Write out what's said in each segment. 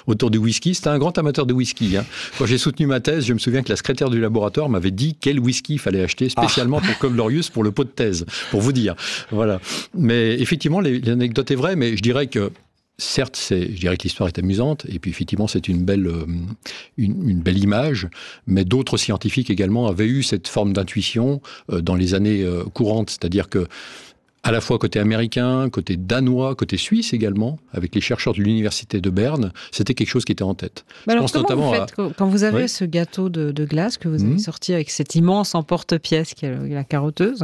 autour du whisky. C'était un grand amateur de whisky. Hein. Quand j'ai soutenu ma thèse, je me souviens que la secrétaire du laboratoire m'avait dit quel whisky il fallait acheter spécialement pour Col Glorious pour le pot de thèse, pour vous dire. Voilà. Mais effectivement, l'anecdote est vraie, mais je dirais que certes, je dirais que l'histoire est amusante, et puis effectivement, c'est une belle image, mais d'autres scientifiques également avaient eu cette forme d'intuition dans les années courantes, c'est-à-dire que à la fois côté américain, côté danois, côté suisse également, avec les chercheurs de l'université de Berne, c'était quelque chose qui était en tête. Alors comment vous faites quand vous avez ce gâteau de glace que vous avez sorti avec cette immense emporte-pièce qui est la carotteuse,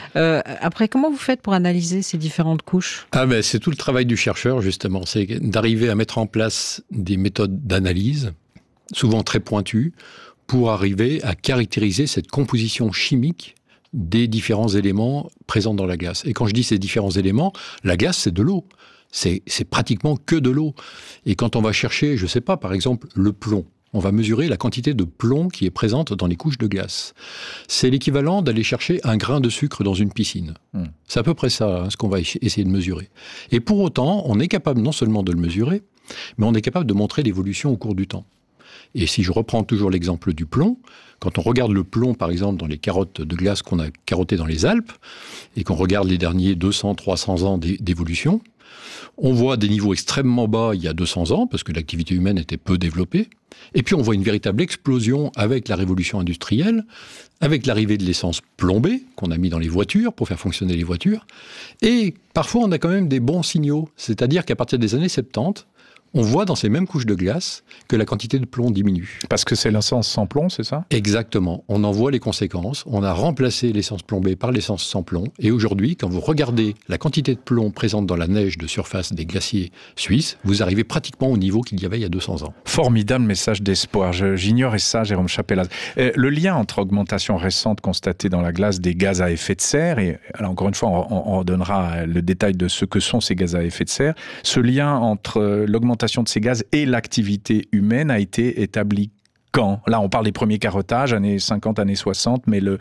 après comment vous faites pour analyser ces différentes couches ? C'est tout le travail du chercheur justement, c'est d'arriver à mettre en place des méthodes d'analyse, souvent très pointues, pour arriver à caractériser cette composition chimique des différents éléments présents dans la glace. Et quand je dis ces différents éléments, la glace, c'est de l'eau. C'est pratiquement que de l'eau. Et quand on va chercher, je ne sais pas, par exemple, le plomb, on va mesurer la quantité de plomb qui est présente dans les couches de glace. C'est l'équivalent d'aller chercher un grain de sucre dans une piscine. C'est à peu près ça, ce qu'on va essayer de mesurer. Et pour autant, on est capable non seulement de le mesurer, mais on est capable de montrer l'évolution au cours du temps. Et si je reprends toujours l'exemple du plomb, quand on regarde le plomb, par exemple, dans les carottes de glace qu'on a carottées dans les Alpes, et qu'on regarde les derniers 200, 300 ans d'évolution, on voit des niveaux extrêmement bas il y a 200 ans, parce que l'activité humaine était peu développée, et puis on voit une véritable explosion avec la révolution industrielle, avec l'arrivée de l'essence plombée, qu'on a mis dans les voitures pour faire fonctionner les voitures, et parfois on a quand même des bons signaux, c'est-à-dire qu'à partir des années 70, on voit dans ces mêmes couches de glace que la quantité de plomb diminue. Parce que c'est l'essence sans plomb, c'est ça ? Exactement. On en voit les conséquences. On a remplacé l'essence plombée par l'essence sans plomb. Et aujourd'hui, quand vous regardez la quantité de plomb présente dans la neige de surface des glaciers suisses, vous arrivez pratiquement au niveau qu'il y avait il y a 200 ans. Formidable message d'espoir. J'ignorais ça, Jérôme Chapelasse. Le lien entre augmentation récente constatée dans la glace des gaz à effet de serre, et alors encore une fois, on redonnera le détail de ce que sont ces gaz à effet de serre, ce lien entre l'augmentation de ces gaz et l'activité humaine a été établi quand ? Là, on parle des premiers carottages, années 50, années 60, mais le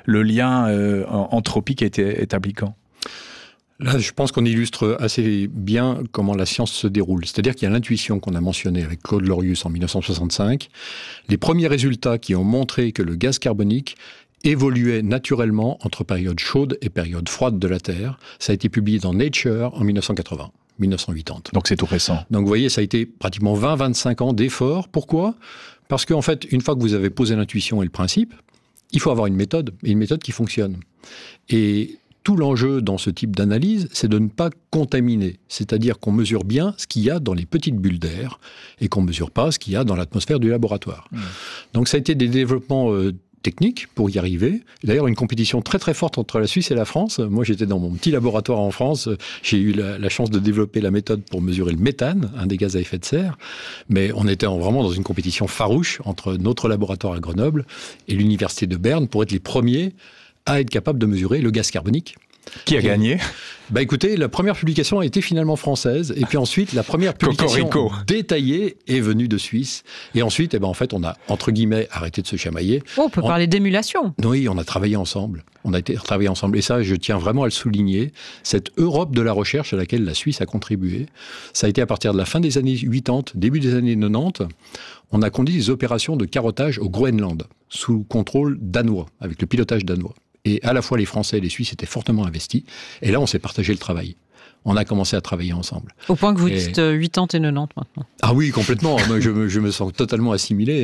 lien anthropique a été établi quand ? Là, je pense qu'on illustre assez bien comment la science se déroule. C'est-à-dire qu'il y a l'intuition qu'on a mentionnée avec Claude Glorious en 1965. Les premiers résultats qui ont montré que le gaz carbonique évoluait naturellement entre période chaude et période froide de la Terre. Ça a été publié dans Nature en 1980. 1980. Donc c'est tout récent. Donc vous voyez, ça a été pratiquement 20-25 ans d'efforts. Pourquoi ? Parce qu'en fait, une fois que vous avez posé l'intuition et le principe, il faut avoir une méthode, et une méthode qui fonctionne. Et tout l'enjeu dans ce type d'analyse, c'est de ne pas contaminer. C'est-à-dire qu'on mesure bien ce qu'il y a dans les petites bulles d'air et qu'on ne mesure pas ce qu'il y a dans l'atmosphère du laboratoire. Donc ça a été des développements technique pour y arriver. D'ailleurs, une compétition très très forte entre la Suisse et la France. Moi, j'étais dans mon petit laboratoire en France. J'ai eu la chance de développer la méthode pour mesurer le méthane, un des gaz à effet de serre. Mais on était vraiment dans une compétition farouche entre notre laboratoire à Grenoble et l'université de Berne pour être les premiers à être capables de mesurer le gaz carbonique. Qui a gagné ? Écoutez, la première publication a été finalement française, et puis ensuite, la première publication détaillée est venue de Suisse. Et ensuite, en fait, on a, entre guillemets, arrêté de se chamailler. On peut parler d'émulation. Oui, on a travaillé ensemble. On a travaillé ensemble. Et ça, je tiens vraiment à le souligner. Cette Europe de la recherche à laquelle la Suisse a contribué, ça a été à partir de la fin des années 80, début des années 90. On a conduit des opérations de carottage au Groenland, sous contrôle danois, avec le pilotage danois. Et à la fois les Français et les Suisses étaient fortement investis. Et là, on s'est partagé le travail. On a commencé à travailler ensemble. Au point que vous dites 80 et 90 maintenant. Ah oui, complètement. Moi, je me sens totalement assimilé.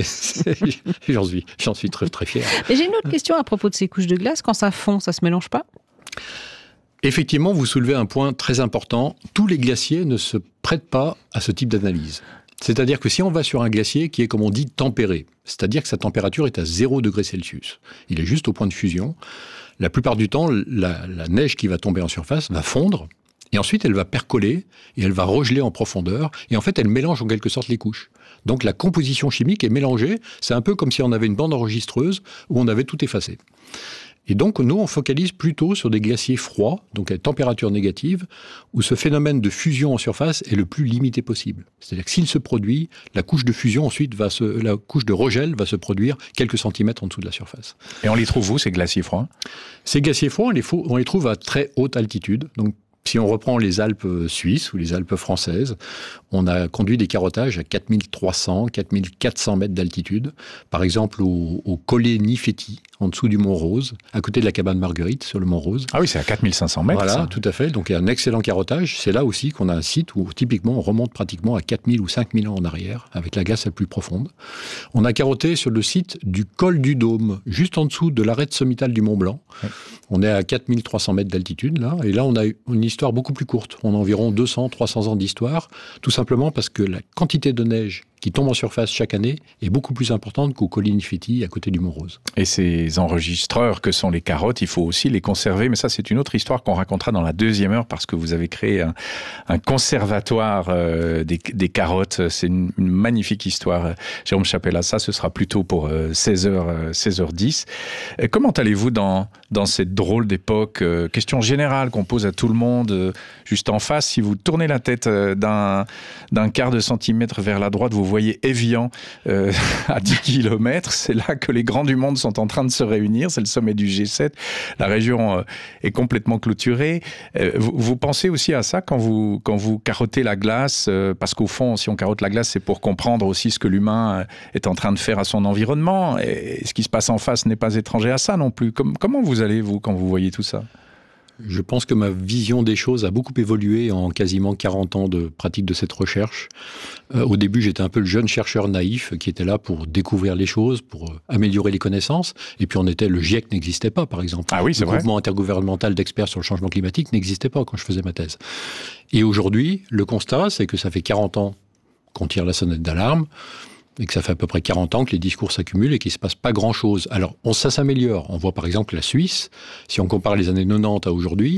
J'en suis très, très fier. Et j'ai une autre question à propos de ces couches de glace. Quand ça fond, ça se mélange pas ? Effectivement, vous soulevez un point très important. Tous les glaciers ne se prêtent pas à ce type d'analyse. C'est-à-dire que si on va sur un glacier qui est, comme on dit, tempéré, c'est-à-dire que sa température est à 0 degré Celsius, il est juste au point de fusion, la plupart du temps, la neige qui va tomber en surface va fondre, et ensuite elle va percoler, et elle va regeler en profondeur, et en fait elle mélange en quelque sorte les couches. Donc la composition chimique est mélangée, c'est un peu comme si on avait une bande enregistreuse où on avait tout effacé. Et donc, nous, on focalise plutôt sur des glaciers froids, donc à température négative, où ce phénomène de fusion en surface est le plus limité possible. C'est-à-dire que s'il se produit, la couche de fusion ensuite la couche de regel va se produire quelques centimètres en dessous de la surface. Et on les trouve où, ces glaciers froids ? Ces glaciers froids, on les trouve à très haute altitude. Donc, si on reprend les Alpes suisses ou les Alpes françaises, on a conduit des carottages à 4300, 4400 mètres d'altitude. Par exemple, au Colle Nifetti, en dessous du Mont Rose, à côté de la cabane Marguerite, sur le Mont Rose. Ah oui, c'est à 4500 mètres. Voilà, ça. tout à fait. Donc, il y a un excellent carottage. C'est là aussi qu'on a un site où, typiquement, on remonte pratiquement à 4000 ou 5000 ans en arrière, avec la glace la plus profonde. On a carotté sur le site du Col du Dôme, juste en dessous de l'arête sommitale du Mont Blanc. Oui. On est à 4300 mètres d'altitude, là. Et là, on a une histoire beaucoup plus courte. On a environ 200, 300 ans d'histoire, tout simplement parce que la quantité de neige qui tombe en surface chaque année est beaucoup plus importante qu'au Colle Nifetti, à côté du Mont Rose. Et ces enregistreurs que sont les carottes, il faut aussi les conserver. Mais ça, c'est une autre histoire qu'on racontera dans la deuxième heure, parce que vous avez créé un conservatoire des carottes. C'est une magnifique histoire, Jérôme Chapela. Ça, ce sera plutôt pour 16h10. Comment allez-vous dans cette drôle d'époque? Question générale qu'on pose à tout le monde, juste en face. Si vous tournez la tête d'un quart de centimètre vers la droite, vous voyez Évian à 10 km. C'est là que les grands du monde sont en train de se réunir. C'est le sommet du G7. La région est complètement clôturée. Vous pensez aussi à ça quand vous carottez la glace? Parce qu'au fond, si on carotte la glace, c'est pour comprendre aussi ce que l'humain est en train de faire à son environnement. Et ce qui se passe en face n'est pas étranger à ça non plus. Comment vous allez, vous, quand vous voyez tout ça? Je pense que ma vision des choses a beaucoup évolué en quasiment 40 ans de pratique de cette recherche. Au début, j'étais un peu le jeune chercheur naïf qui était là pour découvrir les choses, pour améliorer les connaissances. Et puis le GIEC n'existait pas, par exemple. Ah oui, c'est vrai. Le mouvement intergouvernemental d'experts sur le changement climatique n'existait pas quand je faisais ma thèse. Et aujourd'hui, le constat, c'est que ça fait 40 ans qu'on tire la sonnette d'alarme, et que ça fait à peu près 40 ans que les discours s'accumulent et qu'il ne se passe pas grand-chose. Alors, ça s'améliore. On voit par exemple la Suisse, si on compare les années 90 à aujourd'hui,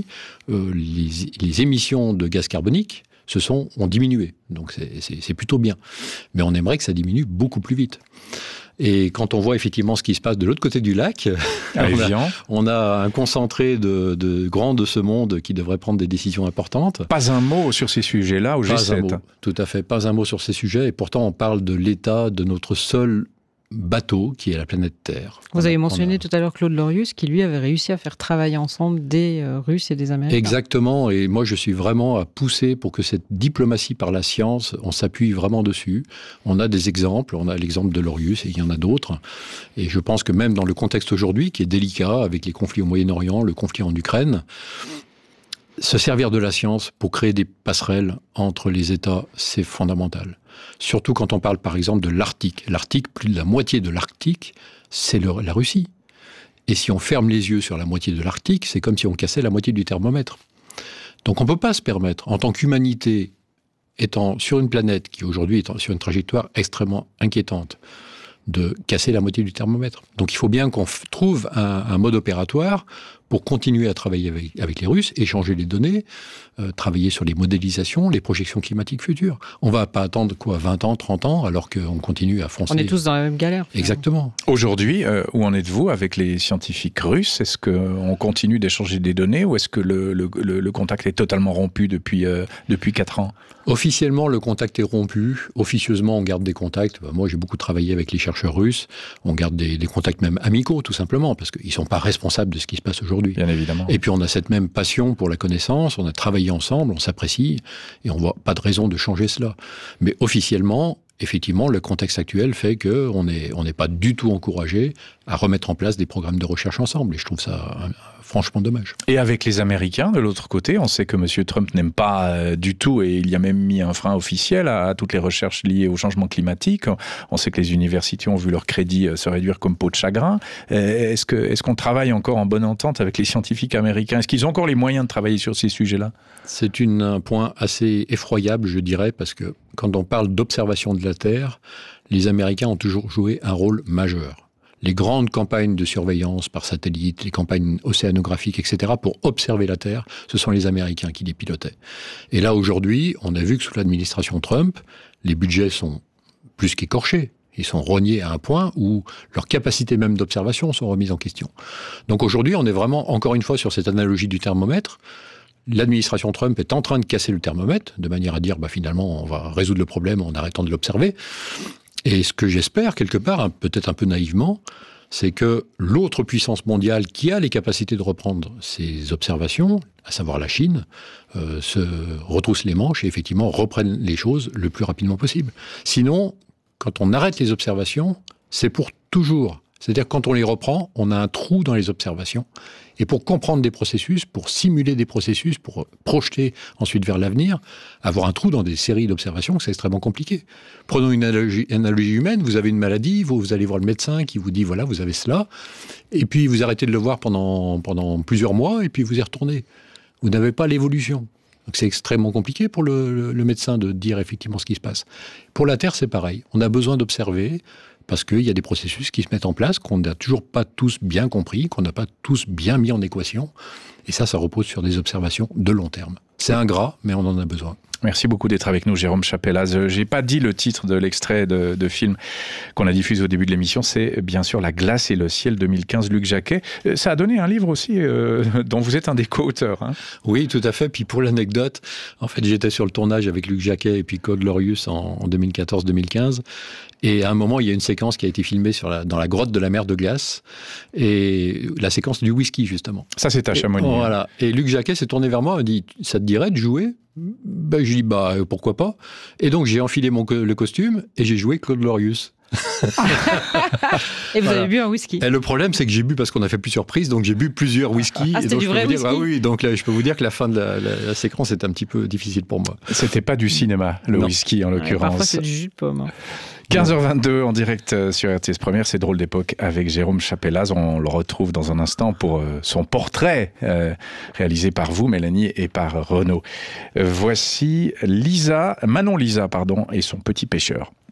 les émissions de gaz carbonique ont diminué. Donc c'est plutôt bien. Mais on aimerait que ça diminue beaucoup plus vite. Et quand on voit effectivement ce qui se passe de l'autre côté du lac, on a un concentré de grands de ce monde qui devrait prendre des décisions importantes. Pas un mot sur ces sujets-là au G7. Pas un mot, tout à fait, pas un mot sur ces sujets. Et pourtant, on parle de l'état de notre seul bateau qui est la planète Terre. Vous avez mentionné tout à l'heure Claude Lorius qui lui avait réussi à faire travailler ensemble des Russes et des Américains. Exactement, et moi je suis vraiment à pousser pour que cette diplomatie par la science, on s'appuie vraiment dessus. On a des exemples, on a l'exemple de Lorius et il y en a d'autres. Et je pense que même dans le contexte aujourd'hui qui est délicat avec les conflits au Moyen-Orient, le conflit en Ukraine, se servir de la science pour créer des passerelles entre les États, c'est fondamental. Surtout quand on parle par exemple de l'Arctique. L'Arctique, plus de la moitié de l'Arctique, c'est la Russie. Et si on ferme les yeux sur la moitié de l'Arctique, c'est comme si on cassait la moitié du thermomètre. Donc on ne peut pas se permettre, en tant qu'humanité, étant sur une planète qui aujourd'hui est sur une trajectoire extrêmement inquiétante, de casser la moitié du thermomètre. Donc il faut bien qu'on trouve un mode opératoire pour continuer à travailler avec les Russes, échanger les données, travailler sur les modélisations, les projections climatiques futures. On ne va pas attendre 20 ans, 30 ans, alors qu'on continue à foncer. On est tous dans la même galère. Exactement. Aujourd'hui, où en êtes-vous avec les scientifiques russes? Est-ce qu'on continue d'échanger des données ou est-ce que le contact est totalement rompu depuis 4 ans? Officiellement, le contact est rompu. Officieusement, on garde des contacts. Moi, j'ai beaucoup travaillé avec les chercheurs russes. On garde des contacts même amicaux, tout simplement, parce qu'ils ne sont pas responsables de ce qui se passe aujourd'hui. Bien évidemment. Et puis, on a cette même passion pour la connaissance. On a travaillé ensemble, on s'apprécie, et on ne voit pas de raison de changer cela. Mais officiellement, effectivement, le contexte actuel fait qu'on n'est pas du tout encouragé à remettre en place des programmes de recherche ensemble. Et je trouve ça franchement dommage. Et avec les Américains, de l'autre côté, on sait que M. Trump n'aime pas du tout, et il y a même mis un frein officiel à toutes les recherches liées au changement climatique. On sait que les universités ont vu leur crédit se réduire comme peau de chagrin. Est-ce qu'on travaille encore en bonne entente avec les scientifiques américains? Est-ce qu'ils ont encore les moyens de travailler sur ces sujets-là? C'est un point assez effroyable, je dirais, parce que quand on parle d'observation de la Terre, les Américains ont toujours joué un rôle majeur. Les grandes campagnes de surveillance par satellite, les campagnes océanographiques, etc., pour observer la Terre, ce sont les Américains qui les pilotaient. Et là, aujourd'hui, on a vu que sous l'administration Trump, les budgets sont plus qu'écorchés. Ils sont rognés à un point où leurs capacités même d'observation sont remises en question. Donc aujourd'hui, on est vraiment, encore une fois, sur cette analogie du thermomètre. L'administration Trump est en train de casser le thermomètre, de manière à dire, finalement, on va résoudre le problème en arrêtant de l'observer. Et ce que j'espère, quelque part, peut-être un peu naïvement, c'est que l'autre puissance mondiale qui a les capacités de reprendre ces observations, à savoir la Chine, se retrousse les manches et effectivement reprenne les choses le plus rapidement possible. Sinon, quand on arrête les observations, c'est pour toujours. C'est-à-dire quand on les reprend, on a un trou dans les observations. Et pour comprendre des processus, pour simuler des processus, pour projeter ensuite vers l'avenir, avoir un trou dans des séries d'observations, c'est extrêmement compliqué. Prenons une analogie humaine, vous avez une maladie, vous allez voir le médecin qui vous dit, voilà, vous avez cela, et puis vous arrêtez de le voir pendant plusieurs mois, et puis vous y retournez. Vous n'avez pas l'évolution. Donc c'est extrêmement compliqué pour le médecin de dire effectivement ce qui se passe. Pour la Terre, c'est pareil. On a besoin d'observer, parce qu'il y a des processus qui se mettent en place, qu'on n'a toujours pas tous bien compris, qu'on n'a pas tous bien mis en équation. Et ça repose sur des observations de long terme. C'est ingrat, mais on en a besoin. Merci beaucoup d'être avec nous, Jérôme Chapelaz. J'ai pas dit le titre de l'extrait de film qu'on a diffusé au début de l'émission. C'est bien sûr La glace et le ciel 2015, Luc Jacquet. Ça a donné un livre aussi dont vous êtes un des co-auteurs. Hein. Oui, tout à fait. Puis pour l'anecdote, en fait, j'étais sur le tournage avec Luc Jacquet et puis Claude Lorius en 2014-2015. Et à un moment, il y a une séquence qui a été filmée dans la grotte de la mer de glace. Et la séquence du whisky, justement. Ça, c'est à Chamonix. Voilà. Et Luc Jacquet s'est tourné vers moi et m'a dit, ça te dirait de jouer ? Ben, je dis, pourquoi pas. Et donc, j'ai enfilé le costume et j'ai joué Claude Lorius. Et vous avez bu un whisky. Et le problème, c'est que j'ai bu, parce qu'on a fait plusieurs prises, donc j'ai bu plusieurs whiskies. Ah, c'était du vrai whisky. Oui, donc là, je peux vous dire que la fin de la séquence est un petit peu difficile pour moi. C'était pas du cinéma, le whisky en l'occurrence. Parfois, c'est du jus de pomme. 15h22 en direct sur RTS Première, c'est Drôle d'époque avec Jérôme Chapelaz. On le retrouve dans un instant pour son portrait réalisé par vous, Mélanie, et par Renaud. Voici Manon Lisa, et son petit pêcheur.